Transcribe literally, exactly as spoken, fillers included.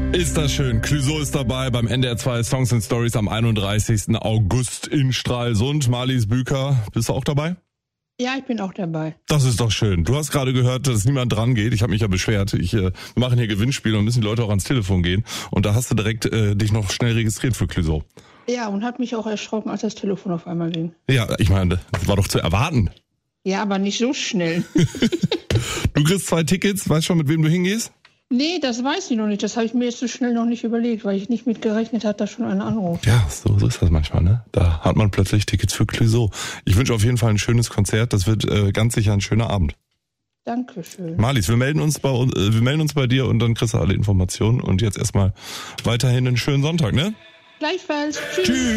Ist das schön. Clouseau ist dabei beim N D R zwei Songs and Stories am einunddreißigsten August in Stralsund. Marlies Büker, bist du auch dabei? Ja, ich bin auch dabei. Das ist doch schön. Du hast gerade gehört, dass niemand dran geht. Ich habe mich ja beschwert. Ich, äh, wir machen hier Gewinnspiele und müssen die Leute auch ans Telefon gehen. Und da hast du direkt äh, dich noch schnell registriert für Clouseau. Ja, und hat mich auch erschrocken, als das Telefon auf einmal ging. Ja, ich meine, das war doch zu erwarten. Ja, aber nicht so schnell. Du kriegst zwei Tickets. Weißt schon, mit wem du hingehst? Nee, das weiß ich noch nicht. Das habe ich mir jetzt so schnell noch nicht überlegt, weil ich nicht mit gerechnet habe, dass schon ein Anruf. Ja, so, so ist das manchmal, ne? Da hat man plötzlich Tickets für Clouseau. Ich wünsche auf jeden Fall ein schönes Konzert. Das wird äh, ganz sicher ein schöner Abend. Dankeschön. Marlies, wir melden uns bei uns, äh, wir melden uns bei dir und dann kriegst du alle Informationen. Und jetzt erstmal weiterhin einen schönen Sonntag, ne? Gleichfalls. Tschüss. Tschüss.